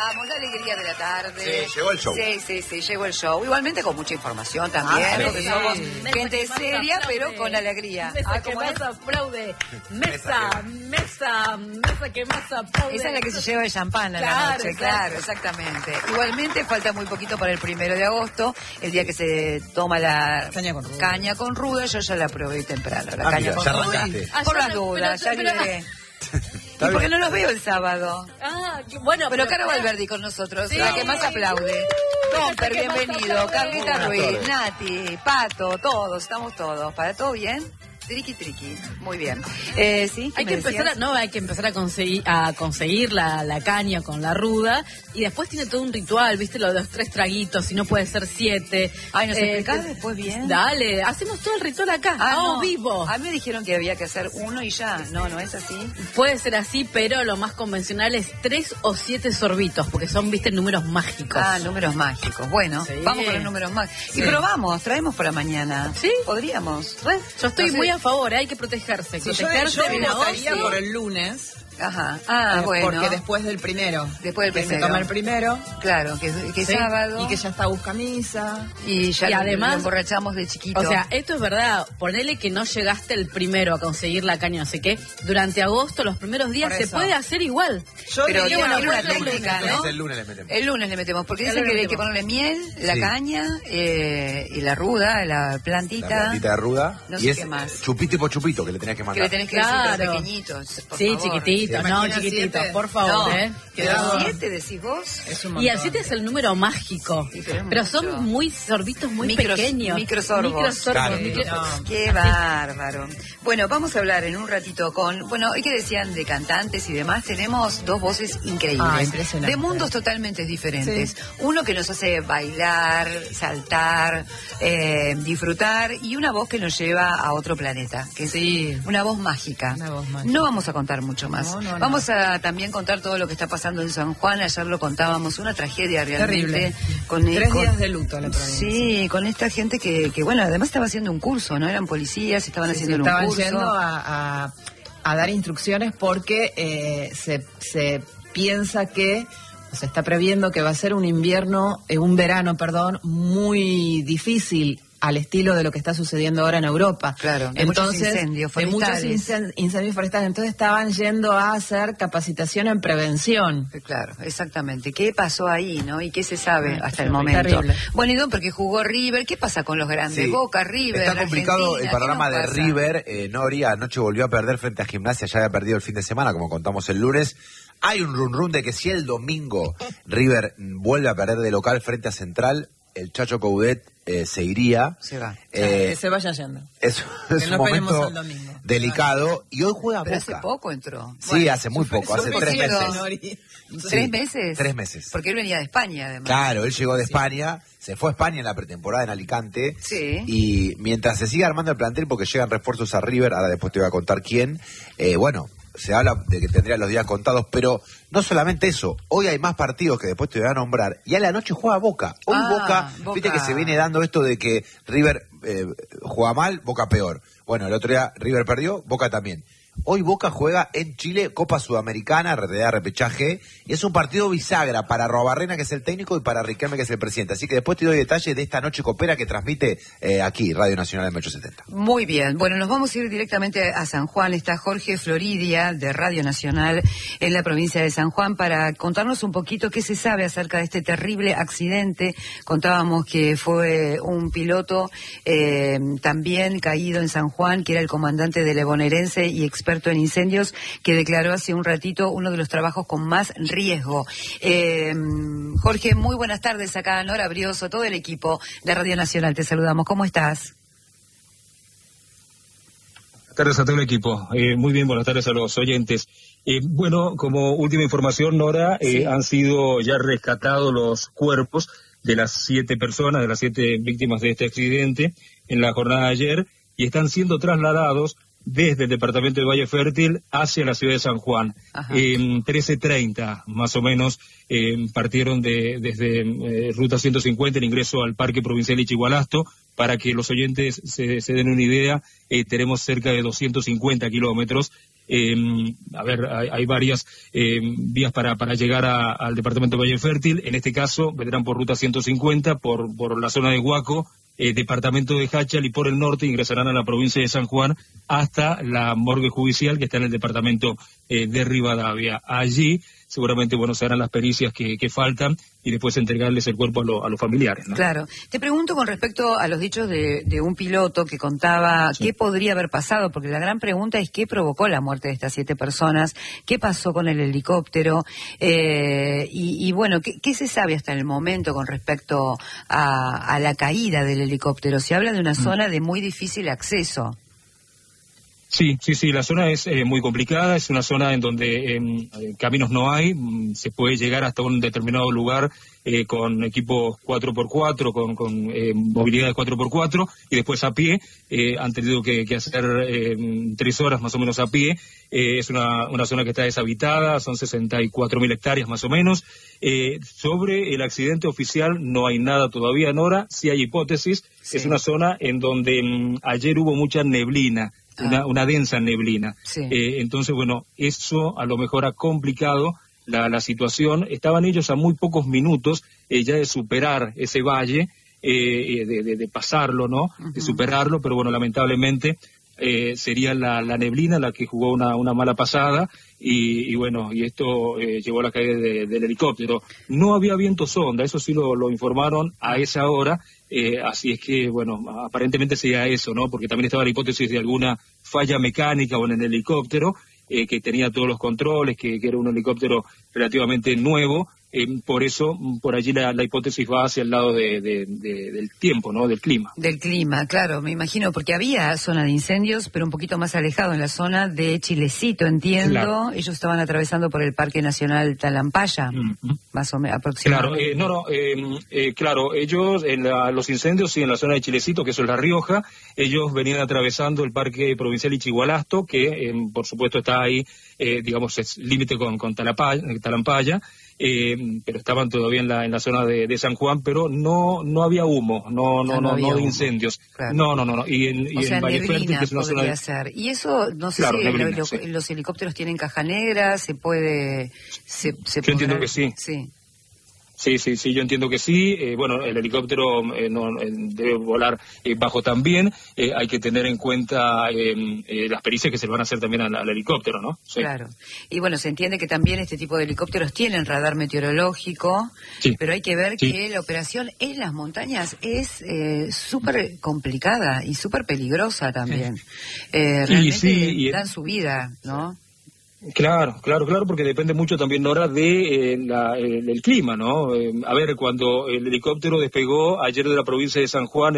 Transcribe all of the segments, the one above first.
estamos, la alegría de la tarde. Sí, llegó el show. Sí, llegó el show. Igualmente con mucha información también, porque somos gente seria, pero con alegría. Mesa que más aplaude. Mesa que más aplaude. Esa es la que se lleva el champán a la Claro, noche, exacto. claro, exactamente. Igualmente falta muy poquito para el 1 de agosto, el día que se toma la caña con ruda. Yo ya la probé temprano, la caña mira, con ya ruda. arrancaste. Por las dudas, ya liberé. ¿Y por qué no los veo el sábado? Bueno, Pero Caro Valverdi con nosotros, Sí. la que más aplaude. Tomper, que más bienvenido. aplaude. Carlita Buenas Ruiz, tardes. Nati, Pato, todos, estamos todos. ¿Para todo bien? Triqui. Muy bien. Sí, hay que empezar a conseguir la caña con la ruda, y después tiene todo un ritual, ¿viste? Lo de los 3 traguitos, si no puede ser 7. Ay, ¿nos explicás después bien? Dale, hacemos todo el ritual acá, vamos no. vivo. A mí me dijeron que había que hacer uno y ya. No es así. Puede ser así, pero lo más convencional es 3 o 7 sorbitos, porque son, ¿viste? Números mágicos. Números mágicos. Bueno, Sí. vamos con los números mágicos. Sí. Y probamos, traemos para mañana. ¿Sí? Podríamos. Yo estoy No sé. muy a favor, hay que protegerse. Sí, protegerse yo de la votaría dosis. por el lunes. Ajá. Bueno. Porque después del primero. Después del que primero. se toma el primero. Claro, que Sí, sábado. Y que ya está busca misa. Y ya Y además, lo emborrachamos de chiquito. O sea, esto es verdad. Ponele que no llegaste el primero a conseguir la caña, no sé qué. Durante agosto, los primeros días, Por se eso. puede hacer igual. Yo pero diría, tiene bueno, una pues, el técnica, lunes. ¿no? El lunes le metemos. El lunes le metemos, porque El dicen que lunes hay que metemos. ponerle miel, la Sí. caña y la ruda, la plantita. La plantita de ruda. No y sé es qué más. chupito por chupito que le tenés que Que mandar. le tenés que decir, Claro. pero pequeñitos. Por Sí, favor. chiquititos, ¿Se no, imagina chiquititos, 7? por favor, No, Quedado. 7 decís vos. Es un Y el montón. 7 es el número mágico. Sí, pero es pero mucho. son muy sorbitos muy Micros- pequeños. microsorbos. Claro, No. Qué bárbaro. Bueno, vamos a hablar en un ratito con, ¿qué decían de cantantes y demás? Tenemos 2 voces increíbles. Impresionante. De mundos totalmente diferentes. Uno que nos hace bailar, saltar, disfrutar, y una voz que nos lleva a otro planeta. Que Sí. es una voz mágica. Una voz mágica. No vamos a contar mucho más. No. Vamos a también contar todo lo que está pasando en San Juan. Ayer lo contábamos, una tragedia realmente. Terrible. Con 3 días de luto la provincia. Sí, con esta gente que bueno, además estaba haciendo un curso, ¿no? Eran policías, estaban haciendo un Estaban curso. yendo a dar instrucciones porque se piensa que, o se está previendo que va a ser un verano, muy difícil al estilo de lo que está sucediendo ahora en Europa. Claro, de entonces, muchos incendios de muchos forestales. incendios forestales. Entonces estaban yendo a hacer capacitación en prevención. Claro, exactamente. ¿Qué pasó ahí, no? ¿Y qué se sabe hasta el momento? Terrible. Bueno, y Don, porque jugó River. ¿Qué pasa con los grandes? Sí. Boca, River, Está complicado el Argentina, panorama ¿qué de nos pasa? River. Nori anoche volvió a perder frente a Gimnasia, ya había perdido el fin de semana, como contamos el lunes. Hay un run de que si el domingo River vuelve a perder de local frente a Central, el Chacho Coudet se iría. Se va. Que se vaya yendo. Es Que un no peleemos momento el domingo. delicado. Y hoy juega Pero Boca. hace poco entró. Sí, hace muy poco, hace 3 poquito. meses. Nori. Sí, 3 meses. 3 meses. Porque él venía de España, además. Claro, él llegó de España, se fue a España en la pretemporada en Alicante. Sí. Y mientras se sigue armando el plantel, porque llegan refuerzos a River, ahora después te voy a contar quién, se habla de que tendría los días contados, pero no solamente eso, hoy hay más partidos que después te voy a nombrar, y a la noche juega Boca. Hoy Boca, viste que se viene dando esto de que River juega mal, Boca peor. Bueno, el otro día River perdió, Boca también. Hoy Boca juega en Chile, Copa Sudamericana, RDA, repechaje, y es un partido bisagra para Robarrena, que es el técnico, y para Riquelme, que es el presidente. Así que después te doy detalles de esta noche copera que transmite aquí, Radio Nacional de 870. Muy bien, bueno, nos vamos a ir directamente a San Juan. Está Jorge Floridia, de Radio Nacional, en la provincia de San Juan, para contarnos un poquito qué se sabe acerca de este terrible accidente. Contábamos que fue un piloto también caído en San Juan, que era el comandante del Bonaerense y experto en incendios, que declaró hace un ratito uno de los trabajos con más riesgo. Jorge, muy buenas tardes acá, Nora Brioso, todo el equipo de Radio Nacional, te saludamos. ¿Cómo estás? Buenas tardes a todo el equipo. Muy bien, buenas tardes a los oyentes. Bueno, como última información, Nora, Sí. han sido ya rescatados los cuerpos de las 7 personas, de las 7 víctimas de este accidente en la jornada de ayer, y están siendo trasladados desde el departamento de Valle Fértil hacia la ciudad de San Juan. 13:30 más o menos partieron desde Ruta 150, el ingreso al Parque Provincial Ichigualasto. Para que los oyentes se den una idea, tenemos cerca de 250 kilómetros Hay varias vías para llegar al departamento de Valle Fértil. En este caso, vendrán por ruta 150, por la zona de Huaco, departamento de Jáchal, y por el norte ingresarán a la provincia de San Juan hasta la morgue judicial que está en el departamento de Rivadavia. Allí seguramente se harán las pericias que faltan y después entregarles el cuerpo a los familiares, ¿no? Claro. Te pregunto con respecto a los dichos de un piloto que contaba qué podría haber pasado, porque la gran pregunta es qué provocó la muerte de estas 7 personas, qué pasó con el helicóptero, ¿qué se sabe hasta el momento con respecto a la caída del helicóptero? Se habla de una zona de muy difícil acceso. Sí, la zona es muy complicada, es una zona en donde caminos no hay, se puede llegar hasta un determinado lugar con equipos 4x4, con movilidad de 4x4, y después a pie. Han tenido que hacer 3 horas más o menos a pie. Es una zona que está deshabitada, son 64.000 hectáreas más o menos. Sobre el accidente oficial no hay nada todavía, Nora, sí hay hipótesis. Sí. Es una zona en donde ayer hubo mucha neblina. Una densa neblina. Sí. Entonces, eso a lo mejor ha complicado la situación. Estaban ellos a muy pocos minutos ya de superar ese valle, de pasarlo, ¿no? Uh-huh. De superarlo, pero lamentablemente sería la neblina la que jugó una mala pasada y esto llevó a la caída del helicóptero. No había viento sonda, eso sí lo informaron a esa hora. Así es que, aparentemente sería eso, ¿no? Porque también estaba la hipótesis de alguna falla mecánica en el helicóptero, que tenía todos los controles, que era un helicóptero relativamente nuevo. Por eso, por allí la hipótesis va hacia el lado del tiempo, ¿no? Del clima. Del clima, claro, me imagino, porque había zona de incendios, pero un poquito más alejado, en la zona de Chilecito, entiendo. Claro. Ellos estaban atravesando por el Parque Nacional Talampaya, más o menos, aproximadamente. Claro, ellos, los incendios, sí, en la zona de Chilecito, que eso es La Rioja, ellos venían atravesando el Parque Provincial Ichigualasto, que por supuesto está ahí, es límite con Talampaya. Pero estaban todavía en la zona de San Juan, pero no había humo, no había incendios. Claro. No. Y en Valle Fértil, que es una zona ser. Y eso, no sé si los helicópteros tienen caja negra, se puede... Yo entiendo que sí. Sí, yo entiendo que sí. El helicóptero debe volar bajo también. Hay que tener en cuenta las pericias que se le van a hacer también al helicóptero, ¿no? Sí. Claro. Y se entiende que también este tipo de helicópteros tienen radar meteorológico, sí. Pero hay que ver que la operación en las montañas es súper complicada y súper peligrosa también. Realmente dan su vida, ¿no? Claro, porque depende mucho también, Nora, del clima, ¿no? Cuando el helicóptero despegó ayer de la provincia de San Juan,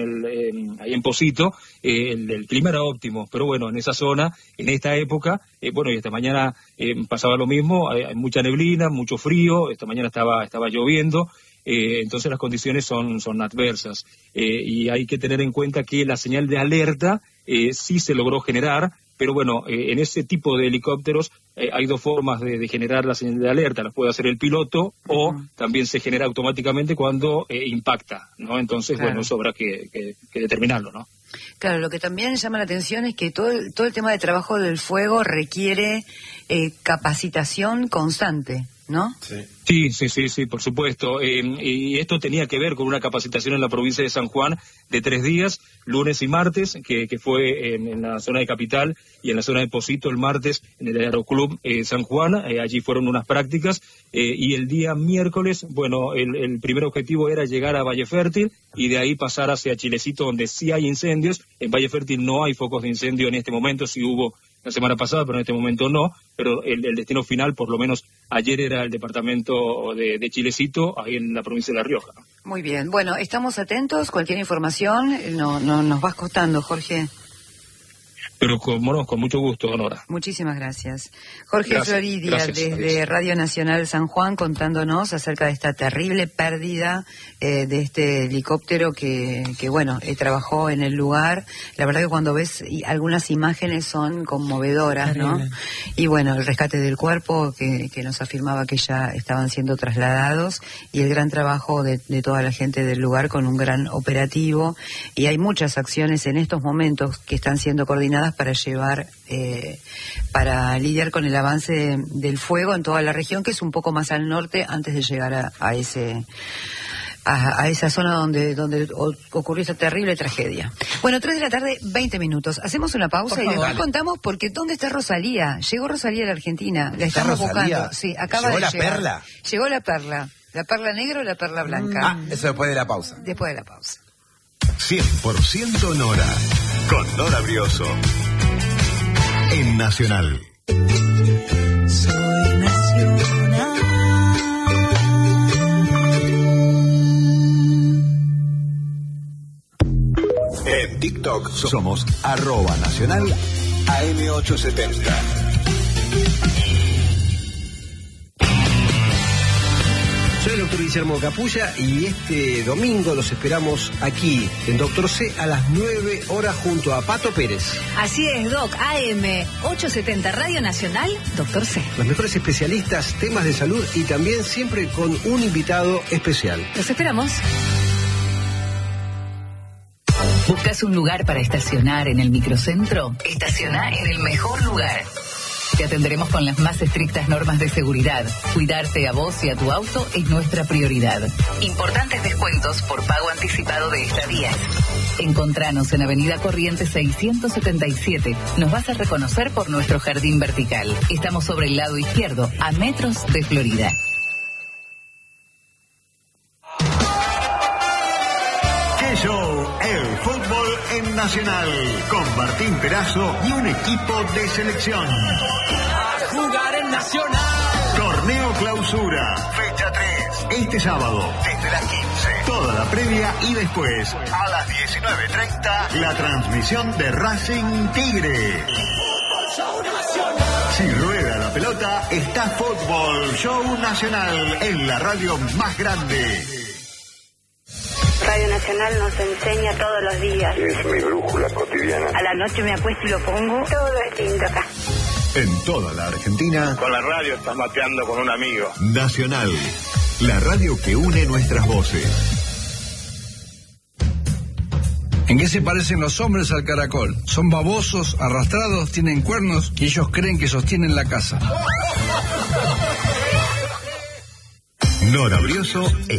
ahí en Pocito, el clima era óptimo, pero en esa zona, en esta época, y esta mañana pasaba lo mismo, hay mucha neblina, mucho frío, esta mañana estaba lloviendo. Entonces las condiciones son adversas, y hay que tener en cuenta que la señal de alerta sí se logró generar, pero en ese tipo de helicópteros hay 2 formas de generar la señal de alerta. Las puede hacer el piloto o también se genera automáticamente cuando impacta, ¿no? Entonces, claro. Eso habrá que determinarlo, ¿no? Claro, lo que también llama la atención es que todo el tema de trabajo del fuego requiere capacitación constante, ¿no? Sí, por supuesto. Y esto tenía que ver con una capacitación en la provincia de San Juan de 3 días, lunes y martes, que fue en la zona de Capital y en la zona de Pocito el martes en el Aeroclub San Juan. Allí fueron unas prácticas. Y el día miércoles, el primer objetivo era llegar a Valle Fértil y de ahí pasar hacia Chilecito, donde sí hay incendios. En Valle Fértil no hay focos de incendio en este momento, sí hubo la semana pasada, pero en este momento no. Pero el destino final, por lo menos ayer, era el departamento de Chilecito, ahí en la provincia de La Rioja, ¿no? Muy bien. Estamos atentos. Cualquier información nos vas contando, Jorge. Pero con mucho gusto, Nora. Muchísimas gracias. Jorge Floridia, desde Radio Nacional San Juan, contándonos acerca de esta terrible pérdida de este helicóptero que trabajó en el lugar. La verdad que cuando ves algunas imágenes son conmovedoras, ¿no? Y el rescate del cuerpo que nos afirmaba que ya estaban siendo trasladados, y el gran trabajo de toda la gente del lugar con un gran operativo. Y hay muchas acciones en estos momentos que están siendo coordinadas armadas para para lidiar con el avance del fuego en toda la región, que es un poco más al norte antes de llegar a esa zona donde ocurrió esa terrible tragedia. Bueno, 3:20 p.m. Hacemos una pausa y después contamos porque ¿dónde está Rosalía? Llegó Rosalía a la Argentina. La estamos buscando. Sí, acaba de llegar. ¿Llegó la perla? Llegó la perla. ¿La perla negra o la perla blanca? Eso después de la pausa. Después de la pausa. 100% Nora. Con Nora Brioso. En Nacional. Soy Nacional. En TikTok somos @Nacional AM870. Soy el doctor Guillermo Capulla y este domingo los esperamos aquí en Doctor C a las 9 horas junto a Pato Pérez. Así es, Doc, AM870 Radio Nacional, Doctor C. Los mejores especialistas, temas de salud y también siempre con un invitado especial. Los esperamos. ¿Buscas un lugar para estacionar en el microcentro? Estaciona en el mejor lugar. Te atenderemos con las más estrictas normas de seguridad. Cuidarte a vos y a tu auto es nuestra prioridad. Importantes descuentos por pago anticipado de estadías. Encontranos en Avenida Corrientes 677. Nos vas a reconocer por nuestro jardín vertical. Estamos sobre el lado izquierdo, a metros de Florida. ¡Qué show! El fútbol en Nacional. Con Martín Perazo y un equipo de selección. Jugar en Nacional. Torneo Clausura, fecha 3, este sábado, desde las 15. Toda la previa y después, a las 19:30, la transmisión de Racing Tigre. Si rueda la pelota, está Fútbol Show Nacional en la radio más grande. Radio Nacional nos enseña todos los días. Es mi brújula cotidiana. A la noche me acuesto y lo pongo. Todo es lindo acá. En toda la Argentina. Con la radio estás mateando con un amigo. Nacional, la radio que une nuestras voces. ¿En qué se parecen los hombres al caracol? Son babosos, arrastrados, tienen cuernos y ellos creen que sostienen la casa. Nora Brioso